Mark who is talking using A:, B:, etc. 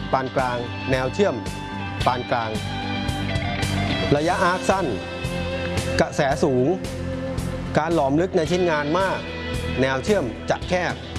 A: ปานกลางแนวเชื่อมปานกลางระยะอาร์คสั้นกระแสสูงการหลอมลึกในชิ้นงานมากแนวเชื่อมจะแคบ